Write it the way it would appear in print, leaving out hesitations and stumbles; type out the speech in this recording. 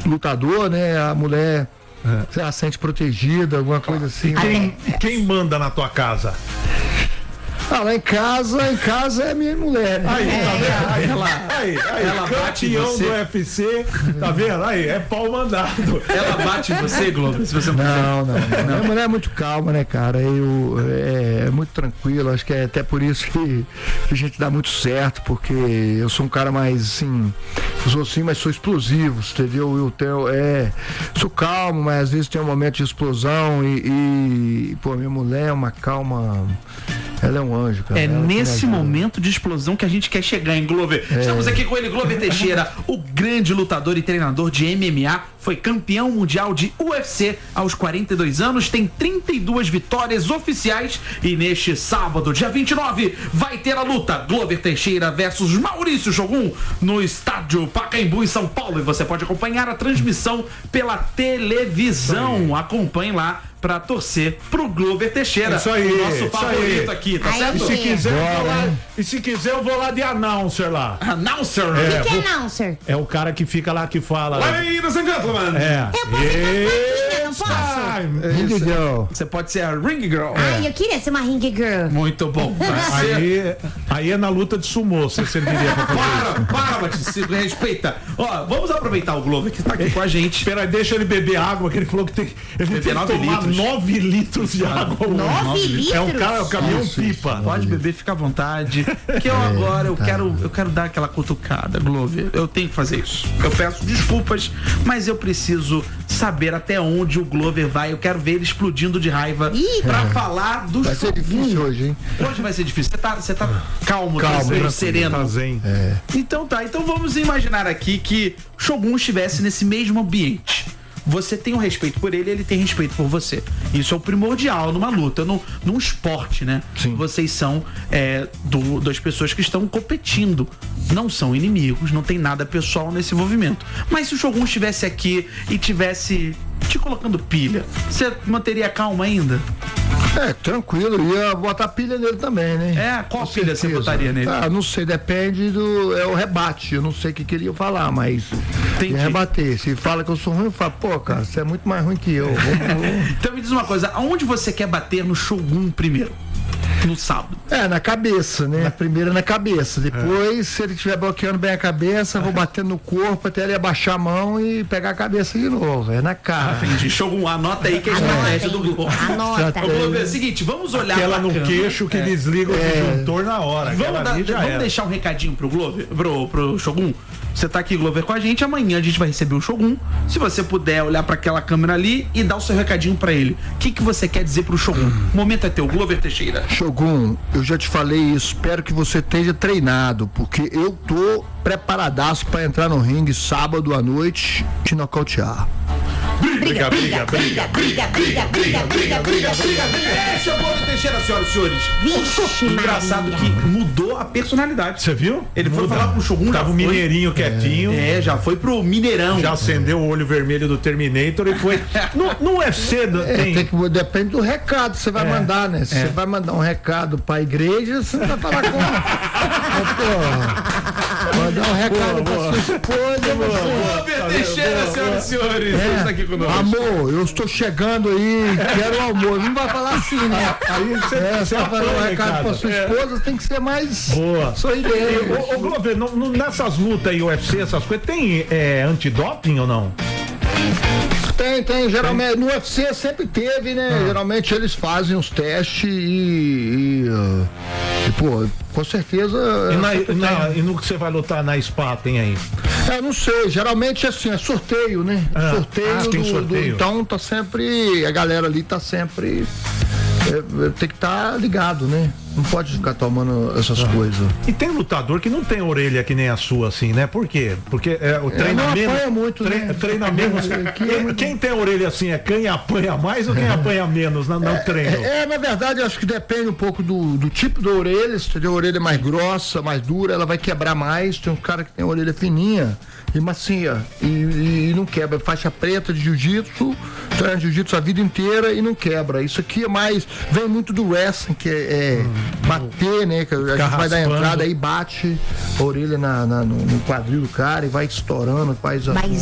lutador, né? A mulher se sente protegida, alguma coisa assim. Quem manda na tua casa? Lá em casa é minha mulher, né? Ela bate em você. Do UFC, tá vendo? Aí, é pau mandado. Ela bate em você, Globo? Se você não. Minha mulher é muito calma, né, cara? É muito tranquilo, acho que é até por isso que a gente dá muito certo, porque eu sou um cara mais, assim, mas sou explosivo, entendeu? Sou calmo, mas às vezes tem um momento de explosão e minha mulher é uma calma. Ela é um anjo, cara. É nesse momento de explosão que a gente quer chegar em Glover. Estamos aqui com ele, Glover Teixeira, o grande lutador e treinador de MMA, foi campeão mundial de UFC aos 42 anos, tem 32 vitórias oficiais e neste sábado, dia 29, vai ter a luta Glover Teixeira versus Maurício Shogun no estádio Pacaembu em São Paulo, e você pode acompanhar a transmissão pela televisão. Acompanhe lá pra torcer pro Glover Teixeira, isso aí, o nosso favorito aqui, tá certo? E se quiser eu vou lá de announcer lá. Announcer? O que é announcer? É o cara que fica lá, que fala. Ladies and gentlemen. Eu posso entrar, não posso? Ring girl. Você pode ser a ring girl. Eu queria ser uma ring girl. Muito bom. Aí é na luta de sumô, você serviria pra fazer. Para, Batista, se respeita. Ó, vamos aproveitar o Glover que tá aqui com a gente. Espera, deixa ele beber água, que ele falou que ele tem que 9 tomar litros. 9 litros de água. 9 litros? É um caminhão pipa. Pode beber, fica à vontade. Que eu agora, eu quero dar aquela cutucada, Glover. Eu tenho que fazer isso. Eu peço desculpas, mas eu preciso saber até onde o Glover vai. Eu quero ver ele explodindo de raiva pra falar do Vai ser difícil hoje, hein? Hoje vai ser difícil. Você tá calmo, tranquilo, sereno. tá zen. Então tá, então vamos imaginar aqui que Shogun estivesse nesse mesmo ambiente. Você tem um respeito por ele, ele tem respeito por você. Isso é o primordial numa luta, num esporte, né? Sim. Vocês são duas pessoas que estão competindo. Não são inimigos, não tem nada pessoal nesse envolvimento. Mas se o Shogun estivesse aqui e tivesse te colocando pilha, você manteria calma ainda? Tranquilo, ia botar pilha nele também, né? Qual pilha você botaria nele? Não sei, depende o rebate. Eu não sei o que ele ia falar, mas Entendi. ia rebater. Se fala que eu sou ruim, eu falo, pô, cara, você é muito mais ruim que eu. Então me diz uma coisa, aonde você quer bater no Shogun primeiro? No sábado. Na cabeça, né? Primeiro na cabeça. Depois, se ele estiver bloqueando bem a cabeça, eu vou batendo no corpo até ele abaixar a mão e pegar a cabeça de novo. É na cara. Entendi. Shogun, anota aí que é a estratégia do Globo. Anota. Vamos ver o seguinte, vamos olhar Aquela no câmera. queixo que desliga o disjuntor na hora. Vamos deixar um recadinho pro Glover, pro Shogun. Você tá aqui, Glover, com a gente. Amanhã a gente vai receber o Shogun. Se você puder olhar pra aquela câmera ali e dar o seu recadinho pra ele. O que você quer dizer pro Shogun? O momento é teu, Glover Teixeira. Shogun, eu já te falei isso. Espero que você esteja treinado, porque eu tô preparadaço pra entrar no ringue sábado à noite e te nocautear. Briga. Esse é o Glover Teixeira, senhoras e senhores. Vixe, Engraçado Maria. que mudou a personalidade. Você viu? Ele foi falar com o Shogun. Tava o mineirinho quietinho. Já foi pro Mineirão. Já acendeu o olho vermelho do Terminator e foi. No UFC Depende do recado que você vai mandar, né? Se você vai mandar um recado pra igreja, você vai falar com. Mandar um recado pra sua esposa, Glover Teixeira, senhoras e senhores. Está aqui conosco. Amor, eu estou chegando aí, quero o amor. Não vai falar assim, né? Aí você vai falar um recado pra sua esposa, tem que ser mais boa. sorridente. Ô Glover, nessas lutas aí, UFC, essas coisas, tem antidoping ou não? Tem. Geralmente, no UFC sempre teve, né? Geralmente eles fazem os testes e pô, com certeza. E no que você vai lutar na SPA, tem aí? Não sei, geralmente assim, é sorteio, né? Sorteio. Então tá sempre. A galera ali tá sempre. Tem que estar ligado, né? Não pode ficar tomando essas coisas. E tem lutador que não tem orelha que nem a sua, assim, né? Por quê? Porque o treinamento. Não apanha muito, né? Treinamento. Quem tem orelha assim quem apanha mais ou quem apanha menos no treino? Na verdade, eu acho que depende um pouco do tipo da orelha. Se tem a orelha mais grossa, mais dura, ela vai quebrar mais. Tem um cara que tem a orelha fininha e macia e não quebra. Faixa preta de jiu-jitsu, treina jiu-jitsu a vida inteira e não quebra. Isso aqui é mais, vem muito do wrestling, que é bater, né? Que a gente vai dar entrada aí, bate a orelha no quadril do cara e vai estourando, faz